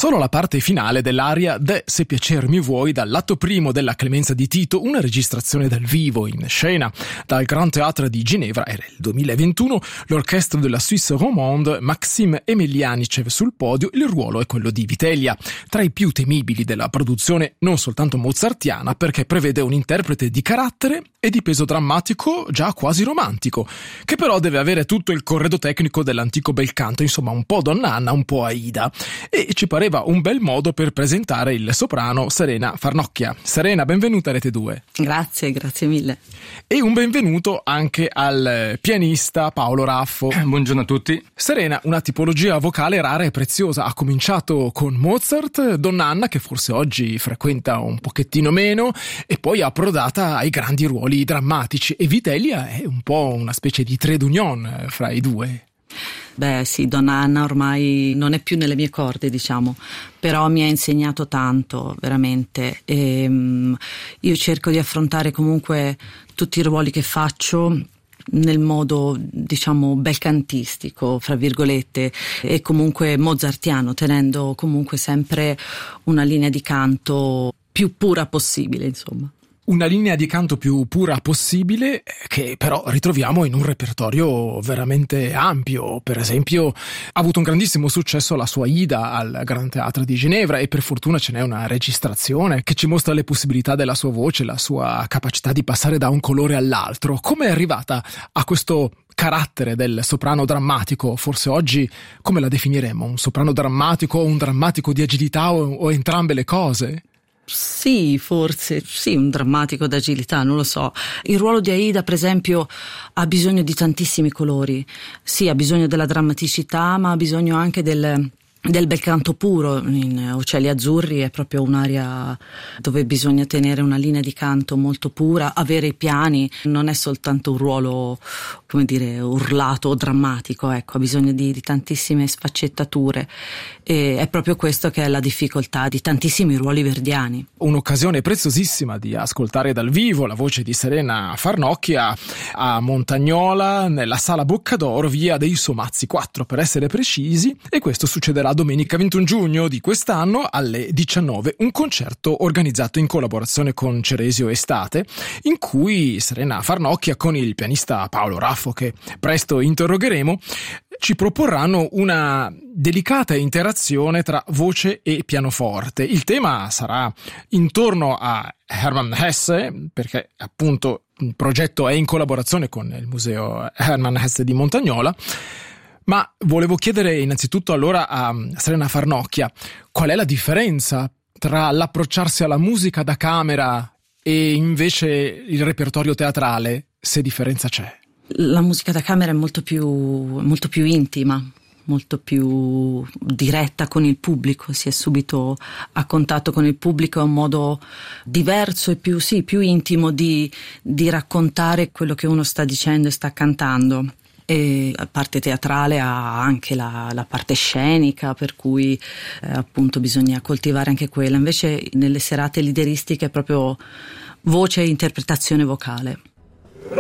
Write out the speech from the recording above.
Solo la parte finale dell'aria De Se piacer mi vuoi dall'atto primo della Clemenza di Tito, una registrazione dal vivo in scena dal Grand Théâtre di Ginevra, era il 2021, l'orchestra della Suisse Romande, Maxime Emelianicev sul podio, il ruolo è quello di Vitellia, tra i più temibili della produzione non soltanto mozartiana perché prevede un interprete di carattere e di peso drammatico già quasi romantico, che però deve avere tutto il corredo tecnico dell'antico bel canto, insomma un po' Donna Anna, un po' Aida, e ci pareva un bel modo per presentare il soprano Serena Farnocchia. Serena, benvenuta a Rete 2. Grazie mille. E un benvenuto anche al pianista Paolo Raffo. Buongiorno a tutti. Serena, una tipologia vocale rara e preziosa. Ha cominciato con Mozart, Donna Anna, che forse oggi frequenta un pochettino meno, e poi è approdata ai grandi ruoli drammatici. E Vitellia è un po' una specie di trade union fra i due. Beh sì, Donna Anna ormai non è più nelle mie corde, diciamo, però mi ha insegnato tanto, veramente. Io cerco di affrontare comunque tutti i ruoli che faccio nel modo, diciamo, belcantistico, fra virgolette, e comunque mozartiano, tenendo comunque sempre una linea di canto più pura possibile, insomma. Una linea di canto più pura possibile, che però ritroviamo in un repertorio veramente ampio. Per esempio, ha avuto un grandissimo successo la sua Aida al Grand Théâtre di Ginevra, e per fortuna ce n'è una registrazione che ci mostra le possibilità della sua voce, la sua capacità di passare da un colore all'altro. Come è arrivata a questo carattere del soprano drammatico? Forse oggi come la definiremmo? Un soprano drammatico o un drammatico di agilità o entrambe le cose? Sì, forse, sì, un drammatico d'agilità, non lo so. Il ruolo di Aida, per esempio, ha bisogno di tantissimi colori. Sì, ha bisogno della drammaticità, ma ha bisogno anche del bel canto puro. In Uccelli Azzurri è proprio un'aria dove bisogna tenere una linea di canto molto pura, avere i piani, non è soltanto un ruolo, come dire, urlato o drammatico, ecco, ha bisogno di tantissime sfaccettature, e è proprio questo che è la difficoltà di tantissimi ruoli verdiani. Un'occasione preziosissima di ascoltare dal vivo la voce di Serena Farnocchia a Montagnola, nella Sala Boccadoro, via dei Somazzi 4 per essere precisi, e questo succederà domenica 21 giugno di quest'anno alle 19, un concerto organizzato in collaborazione con Ceresio Estate, in cui Serena Farnocchia con il pianista Paolo Raffo, che presto interrogheremo, ci proporranno una delicata interazione tra voce e pianoforte. Il tema sarà intorno a Hermann Hesse, perché appunto il progetto è in collaborazione con il Museo Hermann Hesse di Montagnola. Ma volevo chiedere innanzitutto allora a Serena Farnocchia qual è la differenza tra l'approcciarsi alla musica da camera e invece il repertorio teatrale, se differenza c'è. La musica da camera è molto più intima, molto più diretta con il pubblico, si è subito a contatto con il pubblico, è un modo diverso e più intimo di raccontare quello che uno sta dicendo e sta cantando. E la parte teatrale ha anche la parte scenica, per cui appunto bisogna coltivare anche quella. Invece nelle serate lideristiche è proprio voce e interpretazione vocale.